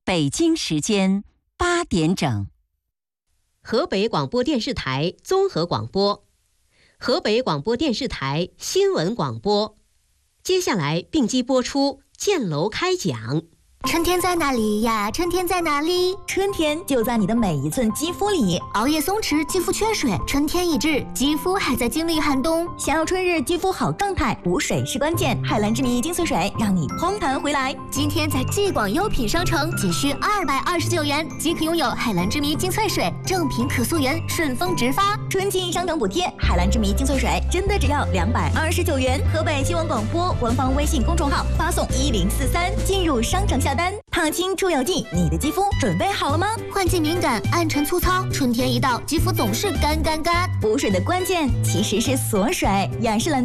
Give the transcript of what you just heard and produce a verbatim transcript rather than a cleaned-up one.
北京时间八点整。 河北广播电视台综合广播，河北广播电视台新闻广播。接下来并机播出建楼开讲。 春天在哪里呀？春天在哪里？ 春天就在你的每一寸肌肤里。 熬夜松弛，肌肤缺水，春天已至，肌肤还在经历寒冬。 想要春日肌肤好状态，补水是关键。海蓝之谜精粹水让你嘭弹回来。 今天在既广优品商城仅需二百二十九元即可拥有海蓝之谜精粹水，正品可溯源，顺丰直发。 春季商城补贴，海蓝之谜精粹水真的只要两百二十九元。河北新闻广播官方微信公众号发送一零四三进入商城下单。烫青出油剂，你的肌肤准备好了吗？ 换季敏感，暗沉粗糙，春天一到，肌肤总是干干干。 补水的关键其实是锁水，雅诗兰